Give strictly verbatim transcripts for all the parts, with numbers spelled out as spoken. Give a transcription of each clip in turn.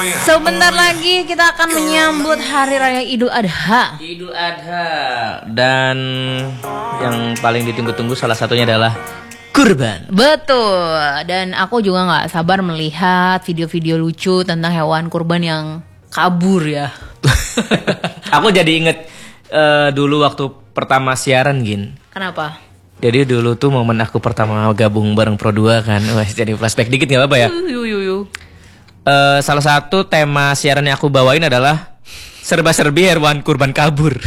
Sebentar lagi kita akan menyambut Hari Raya Idul Adha. Idul Adha. Dan yang paling ditunggu-tunggu salah satunya adalah kurban. Betul. Dan aku juga gak sabar melihat video-video lucu tentang hewan kurban yang kabur ya. Aku jadi inget uh, dulu waktu pertama siaran Gin. Kenapa? Jadi dulu tuh momen aku pertama gabung bareng Pro dua kan. Wah, jadi flashback dikit gak apa-apa ya? Yuh, yuh, yuh. Uh, salah satu tema siaran yang aku bawain adalah serba-serbi hewan kurban kabur.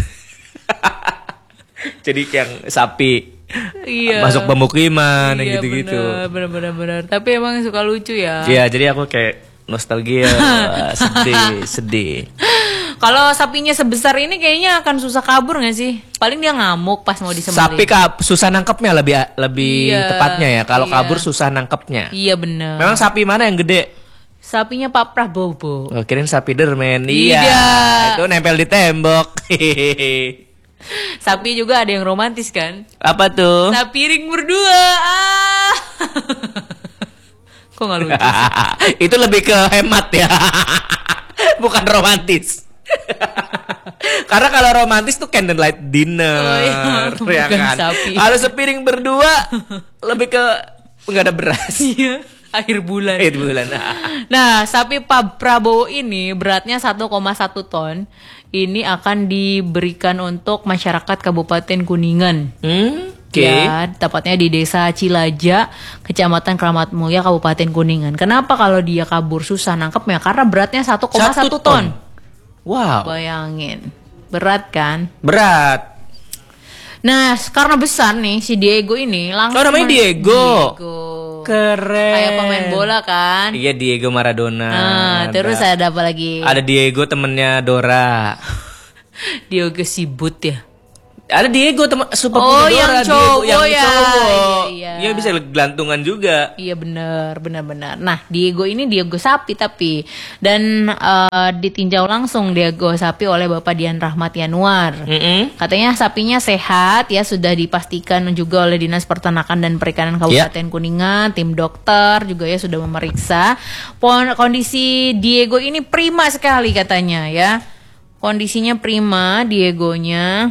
Jadi yang sapi iya. masuk pemukiman iya, gitu-gitu. Bener, bener, tapi emang suka lucu ya. Iya, jadi aku kayak nostalgia. Wah, sedih, sedih. Kalau sapinya sebesar ini kayaknya akan susah kabur gak sih? Paling dia ngamuk pas mau disembelih. Sapi kab- susah nangkepnya lebih lebih iya, tepatnya ya. Kalau iya. kabur susah nangkepnya. Iya bener. Memang sapi mana yang gede? Sapinya Pak Prabowo. Oh, kirain sapi dermen. Iya. Iya. Itu nempel di tembok. Sapi juga ada yang romantis kan? Apa tuh? Sapi ring berdua. Ah. Kok gak lucu sih? Itu lebih ke hemat ya. Bukan romantis. Karena kalau romantis tuh candlelight dinner. Oh, iya. Ya kan? Sapi. Kalau sepiring berdua lebih ke nggak ada beras. Iya. Akhir bulan. Akhir bulan. Nah, sapi Pak Prabowo ini beratnya satu koma satu ton. Ini akan diberikan untuk masyarakat Kabupaten Kuningan. Hmm, oke. Okay. Ya, tepatnya di Desa Cilaja, Kecamatan Kramat Mulia, Kabupaten Kuningan. Kenapa kalau dia kabur susah nangkepnya? Karena beratnya satu koma satu ton. Wow. Bayangin. Berat kan? Berat. Nah, karena besar nih si Diego ini langsung. Oh, namanya Diego. Diego. Keren. Kayak pemain bola kan? Iya, Diego Maradona. Nah, ada. Terus ada apa lagi? Ada Diego temennya Dora. Diego Sibut ya. Ada Diego teman sepupu oh, Dora. yang cowok Diego, yang ya. cowok. Iya, iya. Dia bisa gelantungan juga. Iya benar, benar-benar. Nah, Diego ini Diego sapi tapi dan uh, ditinjau langsung Diego sapi oleh Bapak Dian Rahmat Yanuar. Mm-hmm. Katanya sapinya sehat ya, sudah dipastikan juga oleh Dinas Peternakan dan Perikanan Kabupaten yeah. Kuningan, tim dokter juga ya sudah memeriksa. Pon- kondisi Diego ini prima sekali katanya ya. Kondisinya prima Diegonya.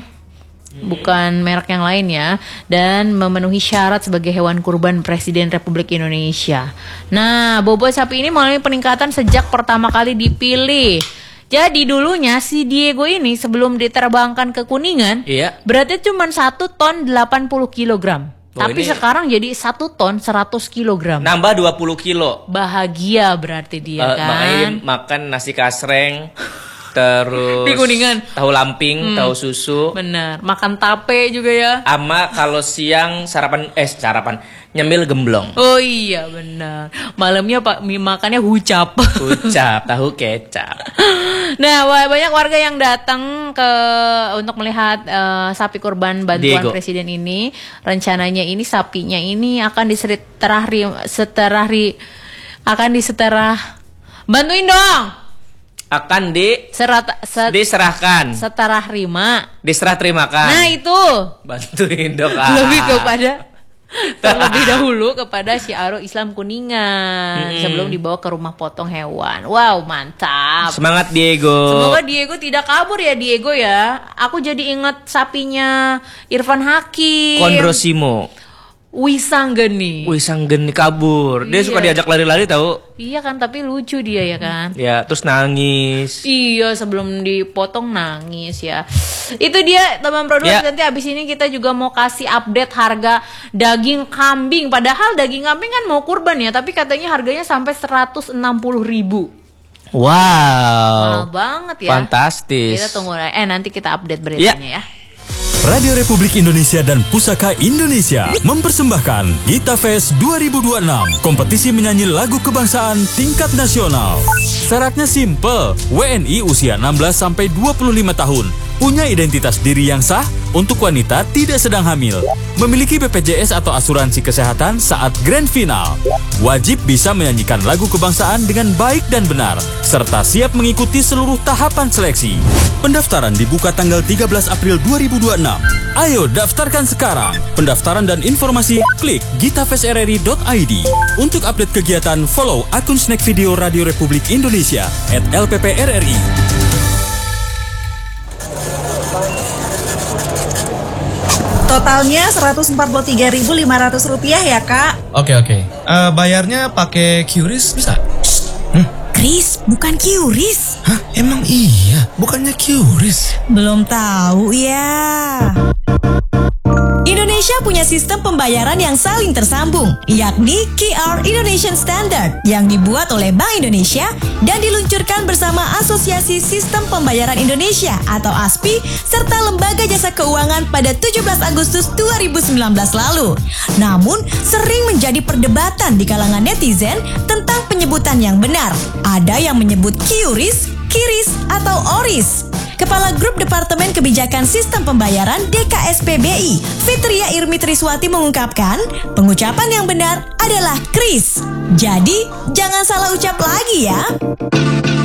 Bukan merek yang lain ya. Dan memenuhi syarat sebagai hewan kurban Presiden Republik Indonesia. Nah, bobot sapi ini mengalami peningkatan sejak pertama kali dipilih. Jadi dulunya si Diego ini sebelum diterbangkan ke Kuningan, iya. beratnya cuma satu ton delapan puluh kilogram. Oh, tapi ini... sekarang jadi satu ton seratus kilogram. Nambah dua puluh kilo. Bahagia berarti dia uh, kan. Makanya makan nasi kasreng. Terus di Kuningan tahu lamping, hmm, tahu susu. Bener, makan tape juga ya. Ama kalau siang sarapan eh sarapan nyemil gemblong. Oh iya benar. Malamnya Pak makannya hucap. Hucap, tahu kecap. Nah, banyak warga yang datang ke untuk melihat uh, sapi kurban bantuan Diego. Presiden ini. Rencananya ini sapinya ini akan diseterah seterah akan diseterah. Bantuin dong. Akan di Serata, set, diserahkan seterah terima diserah terimakan. Nah itu bantuin dong ah. Lebih kepada terlebih dahulu kepada Syiarul Islam Kuningan hmm. sebelum dibawa ke rumah potong hewan. Wow, mantap. Semangat Diego. Semoga Diego tidak kabur ya Diego ya. Aku jadi ingat sapinya Irfan Hakim, Kondrosimo, Wisanggeni. Wisanggeni kabur. Dia iya. suka diajak lari-lari tahu. Iya kan, tapi lucu dia ya kan. Ya, terus nangis. Iya, sebelum dipotong nangis ya. Itu dia teman produk ya. Nanti abis ini kita juga mau kasih update harga daging kambing. Padahal daging kambing kan mau kurban ya, tapi katanya harganya sampai seratus enam puluh ribu. Wow. Mahal banget ya. Fantastis. Kita tunggu eh nanti kita update beritanya ya. ya. Radio Republik Indonesia dan Pusaka Indonesia mempersembahkan Gita Fest dua ribu dua puluh enam, kompetisi menyanyi lagu kebangsaan tingkat nasional. Syaratnya simple, W N I usia enam belas sampai dua puluh lima tahun punya identitas diri yang sah untuk wanita tidak sedang hamil, memiliki B P J S atau asuransi kesehatan saat grand final, wajib bisa menyanyikan lagu kebangsaan dengan baik dan benar, serta siap mengikuti seluruh tahapan seleksi. Pendaftaran dibuka tanggal tiga belas April dua ribu dua puluh enam. Ayo daftarkan sekarang. Pendaftaran dan informasi klik gitafest r r i dot i d. Untuk update kegiatan, follow akun Snack Video Radio Republik Indonesia at L P P R R I. Totalnya seratus empat puluh tiga ribu lima ratus rupiah ya, Kak. Oke, oke. Uh, bayarnya pakai Q R I S bisa? Hmm? Kris, bukan Q R I S. Hah? Emang iya? Bukannya Q R I S? Belum tahu ya. Indonesia punya sistem pembayaran yang saling tersambung, yakni Q R Indonesian Standard, yang dibuat oleh Bank Indonesia dan diluncurkan bersama Asosiasi Sistem Pembayaran Indonesia atau A S P I serta Lembaga Jasa Keuangan pada tujuh belas Agustus dua ribu sembilan belas lalu. Namun, sering menjadi perdebatan di kalangan netizen tentang penyebutan yang benar. Ada yang menyebut Q R I S, Q R I S, atau O R I S. Kepala Grup Departemen Kebijakan Sistem Pembayaran D K S P B I, Fitria Irmi Triswati mengungkapkan, pengucapan yang benar adalah Kris. Jadi, jangan salah ucap lagi ya.